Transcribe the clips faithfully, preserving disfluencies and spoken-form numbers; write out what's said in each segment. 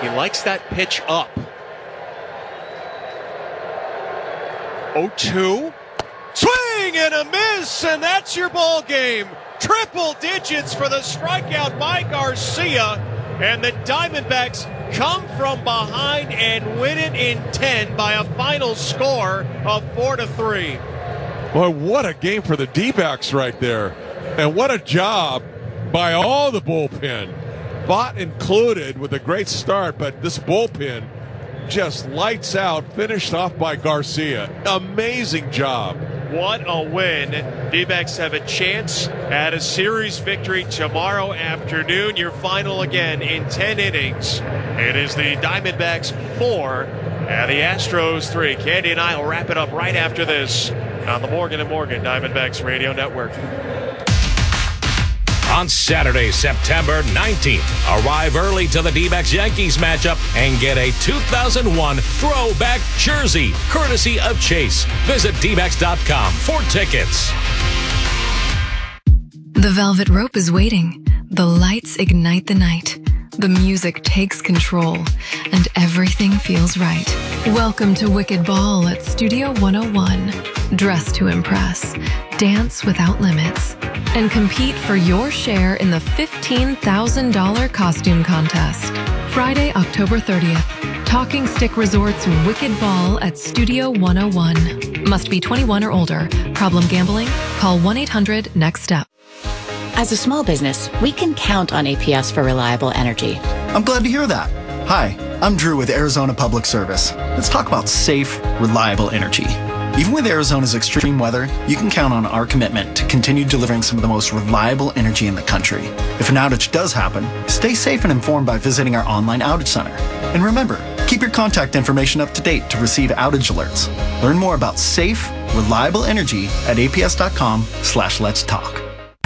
He likes that pitch up. oh two. Swing and a miss, and that's your ball game. Triple digits for the strikeout by Garcia, and the Diamondbacks come from behind and win it in ten by a final score of four to three. Boy, what a game for the D-backs right there. And what a job by all the bullpen. Bott included with a great start, but this bullpen just lights out, finished off by Garcia. Amazing job. What a win. D-backs have a chance at a series victory tomorrow afternoon. Your final again in ten innings. It is the Diamondbacks four and the Astros three. Candy and I will wrap it up right after this on the Morgan and Morgan Diamondbacks Radio Network. On Saturday, September nineteenth, arrive early to the D-backs-Yankees matchup and get a two thousand one throwback jersey, courtesy of Chase. Visit D backs dot com for tickets. The velvet rope is waiting. The lights ignite the night. The music takes control, and everything feels right. Welcome to Wicked Ball at Studio one oh one. Dress to impress, dance without limits, and compete for your share in the fifteen thousand dollars costume contest. Friday, October thirtieth. Talking Stick Resort's Wicked Ball at Studio one oh one. Must be twenty-one or older. Problem gambling? Call one eight hundred next step. As a small business, we can count on A P S for reliable energy. I'm glad to hear that. Hi, I'm Drew with Arizona Public Service. Let's talk about safe, reliable energy. Even with Arizona's extreme weather, you can count on our commitment to continue delivering some of the most reliable energy in the country. If an outage does happen, stay safe and informed by visiting our online outage center. And remember, keep your contact information up to date to receive outage alerts. Learn more about safe, reliable energy at A P S dot com slash let's talk.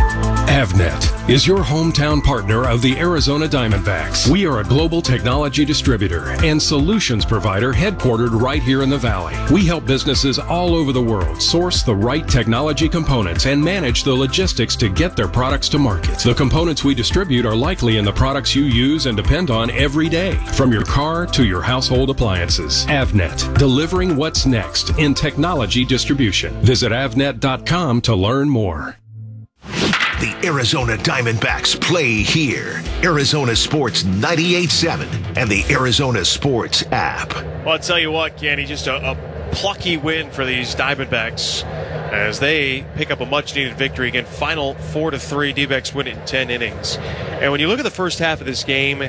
Avnet is your hometown partner of the Arizona Diamondbacks. We are a global technology distributor and solutions provider headquartered right here in the Valley. We help businesses all over the world source the right technology components and manage the logistics to get their products to market. The components we distribute are likely in the products you use and depend on every day, from your car to your household appliances. Avnet, delivering what's next in technology distribution. Visit avnet dot com to learn more. The Arizona Diamondbacks play here. Arizona Sports ninety-eight point seven and the Arizona Sports app. Well, I'll tell you what, Kenny, just a, a plucky win for these Diamondbacks as they pick up a much-needed victory. Again, final four to three. D-backs win it in ten innings. And when you look at the first half of this game,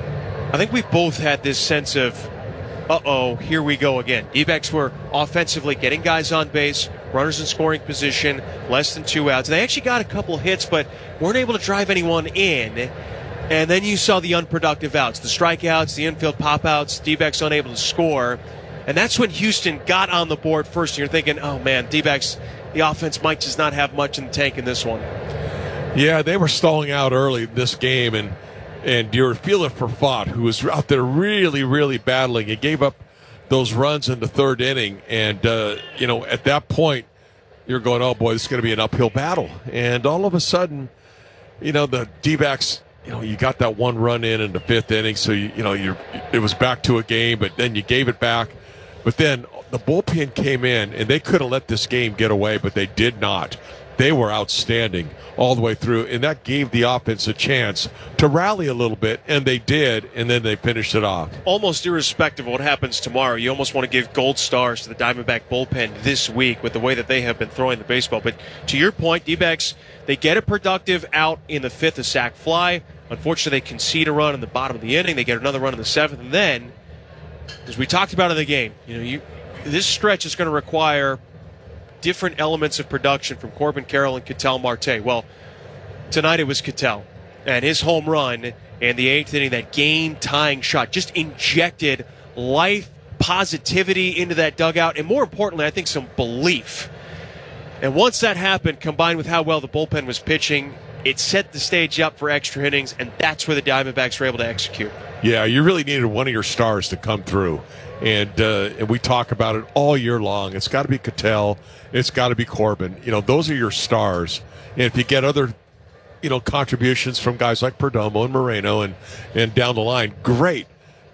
I think we've both had this sense of, uh-oh, here we go again. D-backs were offensively getting guys on base, runners in scoring position, less than two outs. They actually got a couple hits, but weren't able to drive anyone in. And then you saw the unproductive outs, the strikeouts, the infield pop-outs, D-backs unable to score. And that's when Houston got on the board first. And you're thinking, oh, man, D-backs, the offense might just not have much in the tank in this one. Yeah, they were stalling out early in this game, and and you're feeling for Fott, who was out there really, really battling. He gave up those runs in the third inning, and uh, you know, at that point, you're going, oh boy, this is going to be an uphill battle. And all of a sudden, you know, the D-backs, you know, you got that one run in in the fifth inning, so you, you know, you're it was back to a game, but then you gave it back. But then the bullpen came in, and they could have let this game get away, but they did not. They were outstanding all the way through, and that gave the offense a chance to rally a little bit, and they did, and then they finished it off. Almost irrespective of what happens tomorrow, you almost want to give gold stars to the Diamondback bullpen this week with the way that they have been throwing the baseball. But to your point, D-backs, they get a productive out in the fifth, a sac fly. Unfortunately, they concede a run in the bottom of the inning. They get another run in the seventh, and then, as we talked about in the game, you know, you this stretch is going to require different elements of production from Corbin Carroll and Ketel Marte. Well, tonight it was Ketel, and his home run in the eighth inning, that game-tying shot, just injected life, positivity into that dugout, and more importantly, I think some belief. And once that happened, combined with how well the bullpen was pitching, it set the stage up for extra innings, and that's where the Diamondbacks were able to execute. Yeah, you really needed one of your stars to come through. And uh, and we talk about it all year long. It's got to be Ketel. It's got to be Corbin. You know, those are your stars. And if you get other, you know, contributions from guys like Perdomo and Moreno and, and down the line, great.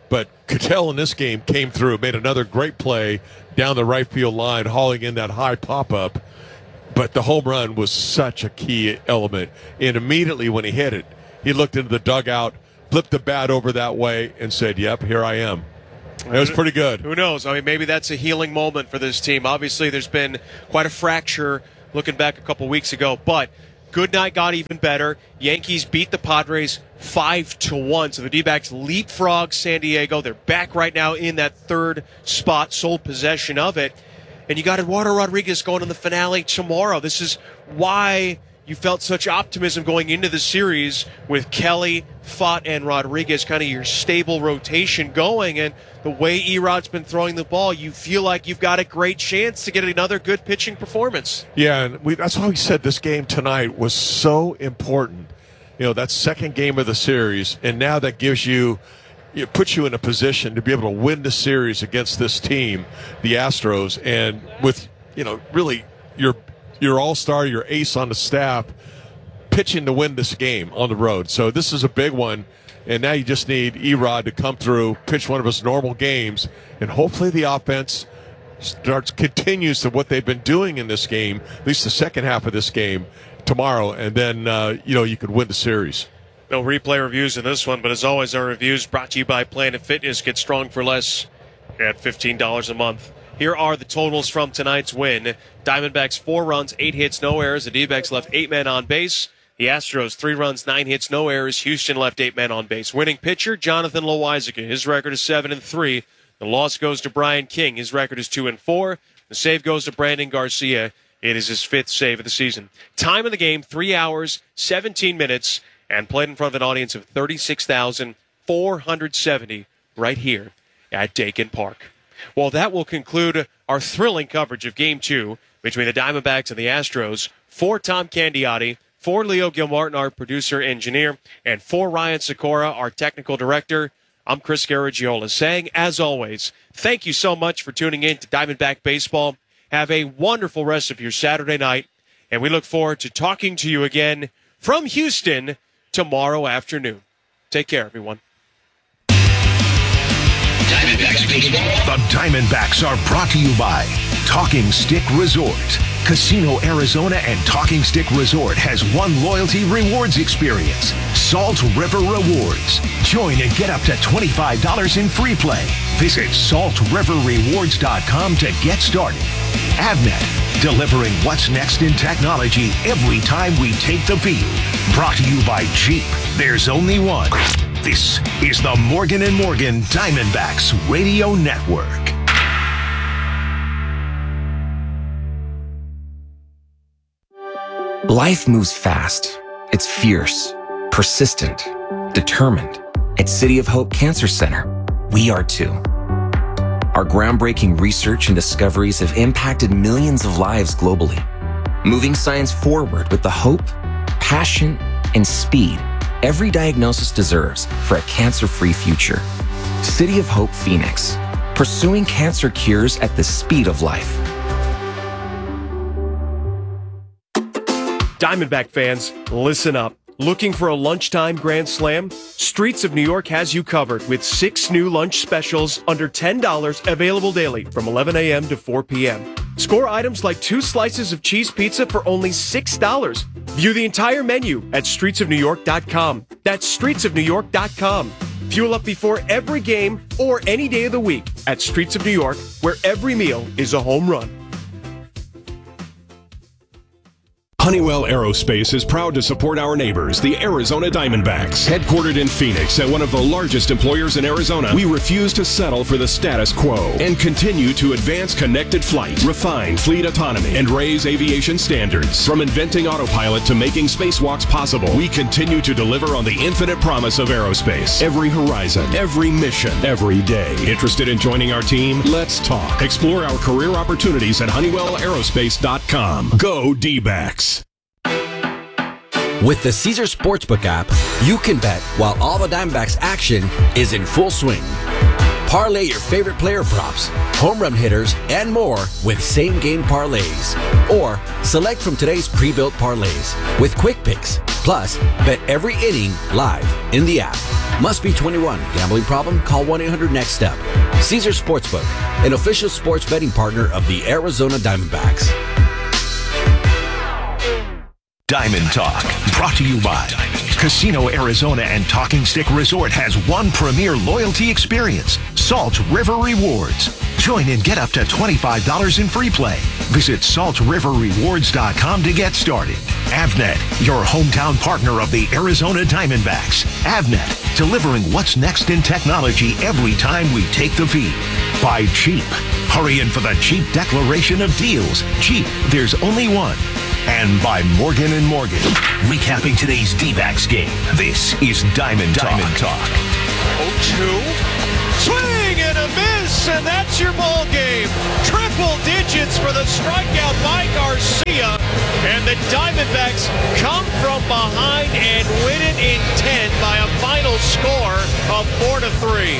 But Cattell in this game came through, made another great play down the right field line, hauling in that high pop-up. But the home run was such a key element. And immediately when he hit it, he looked into the dugout, flipped the bat over that way, and said, yep, here I am. It was pretty good. Who knows? I mean, maybe that's a healing moment for this team. Obviously, there's been quite a fracture looking back a couple weeks ago, but good night got even better. Yankees beat the Padres five to one, so the D-backs leapfrog San Diego. They're back right now in that third spot, sole possession of it. And you got Eduardo Rodriguez going in the finale tomorrow. This is why you felt such optimism going into the series with Kelly, Pfaadt, and Rodriguez, kind of your stable rotation going. And the way Erod's been throwing the ball, you feel like you've got a great chance to get another good pitching performance. Yeah, and we, that's why we said this game tonight was so important. You know, that second game of the series, and now that gives you, it puts you in a position to be able to win the series against this team, the Astros, and with, you know, really your your all-star, your ace on the staff, pitching to win this game on the road. So this is a big one, and now you just need Erod to come through, pitch one of his normal games, and hopefully the offense starts continues to what they've been doing in this game, at least the second half of this game tomorrow, and then, uh, you know, you could win the series. No replay reviews in this one, but as always, our reviews brought to you by Planet Fitness. Get strong for less at fifteen dollars a month. Here are the totals from tonight's win. Diamondbacks, four runs, eight hits, no errors. The D-backs left eight men on base. The Astros, three runs, nine hits, no errors. Houston left eight men on base. Winning pitcher, Jonathan Loaisiga. His record is seven and three. The loss goes to Brian King. His record is two and four. The save goes to Brandon Garcia. It is his fifth save of the season. Time of the game, three hours, seventeen minutes, and played in front of an audience of thirty-six thousand four hundred seventy right here at Dakin Park. Well, that will conclude our thrilling coverage of Game two between the Diamondbacks and the Astros. For Tom Candiotti, for Leo Gilmartin, our producer-engineer, and for Ryan Sikora, our technical director, I'm Chris Garagiola, saying, as always, thank you so much for tuning in to Diamondback Baseball. Have a wonderful rest of your Saturday night, and we look forward to talking to you again from Houston tomorrow afternoon. Take care, everyone. Diamondbacks Baseball. The Diamondbacks are brought to you by Talking Stick Resort. Casino Arizona and Talking Stick Resort has one loyalty rewards experience. Salt River Rewards. Join and get up to twenty-five dollars in free play. Visit salt river rewards dot com to get started. Avnet, delivering what's next in technology every time we take the field. Brought to you by Jeep. There's only one. This is the Morgan and Morgan Diamondbacks Radio Network. Life moves fast. It's fierce, persistent, determined. At City of Hope Cancer Center, we are too. Our groundbreaking research and discoveries have impacted millions of lives globally, moving science forward with the hope, passion, and speed every diagnosis deserves for a cancer-free future. City of Hope Phoenix, pursuing cancer cures at the speed of life. Diamondback fans, listen up. Looking for a lunchtime grand slam? Streets of New York has you covered with six new lunch specials under ten dollars available daily from eleven a.m. to four p.m. Score items like two slices of cheese pizza for only six dollars. View the entire menu at streets of new york dot com. That's streets of new york dot com. Fuel up before every game or any day of the week at Streets of New York, where every meal is a home run. Honeywell Aerospace is proud to support our neighbors, the Arizona Diamondbacks. Headquartered in Phoenix and one of the largest employers in Arizona, we refuse to settle for the status quo and continue to advance connected flight, refine fleet autonomy, and raise aviation standards. From inventing autopilot to making spacewalks possible, we continue to deliver on the infinite promise of aerospace. Every horizon, every mission, every day. Interested in joining our team? Let's talk. Explore our career opportunities at honeywell aerospace dot com. Go D-backs. With the Caesars Sportsbook app, you can bet while all the Diamondbacks action is in full swing. Parlay your favorite player props, home run hitters, and more with same-game parlays. Or select from today's pre-built parlays with quick picks. Plus, bet every inning live in the app. Must be twenty-one. Gambling problem? Call one eight hundred next step. Caesars Sportsbook, an official sports betting partner of the Arizona Diamondbacks. Diamond Talk, brought to you by Casino Arizona and Talking Stick Resort has one premier loyalty experience, Salt River Rewards. Join and get up to twenty-five dollars in free play. Visit salt river rewards dot com to get started. Avnet, your hometown partner of the Arizona Diamondbacks. Avnet, delivering what's next in technology every time we take the feed. By Jeep, hurry in for the Jeep declaration of deals. Jeep, there's only one. And by Morgan and Morgan, recapping today's D-backs game. This is Diamond Talk. Diamond Talk. oh two. Swing and a miss, and that's your ball game. Triple digits for the strikeout by Garcia. And the Diamondbacks come from behind and win it in ten by a final score of four to three.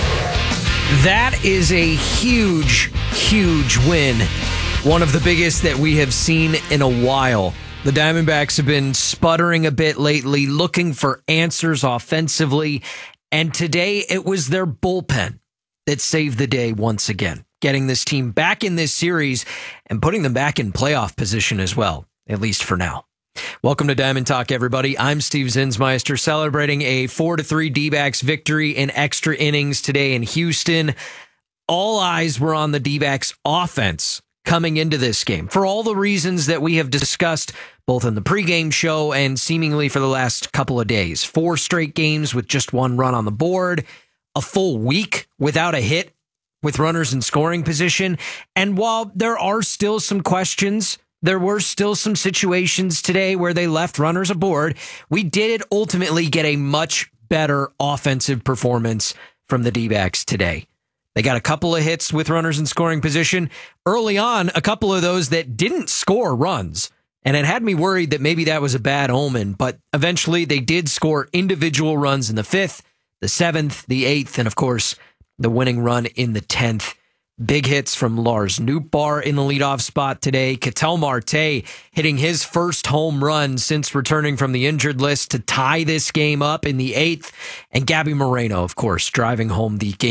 That is a huge, huge win. One of the biggest that we have seen in a while. The Diamondbacks have been sputtering a bit lately, looking for answers offensively. And today it was their bullpen that saved the day once again, getting this team back in this series and putting them back in playoff position as well, at least for now. Welcome to Diamond Talk, everybody. I'm Steve Zinsmeister, celebrating a four to three D-backs victory in extra innings today in Houston. All eyes were on the D-backs offense coming into this game for all the reasons that we have discussed both in the pregame show and seemingly for the last couple of days. Four straight games with just one run on the board, a full week without a hit with runners in scoring position. And while there are still some questions, there were still some situations today where they left runners aboard, we did ultimately get a much better offensive performance from the D-backs today. They got a couple of hits with runners in scoring position. Early on, a couple of those that didn't score runs. And it had me worried that maybe that was a bad omen. But eventually they did score individual runs in the fifth, the seventh, the eighth, and of course, the winning run in the tenth. Big hits from Lars Nootbaar in the leadoff spot today. Ketel Marte hitting his first home run since returning from the injured list to tie this game up in the eighth. And Gabby Moreno, of course, driving home the game.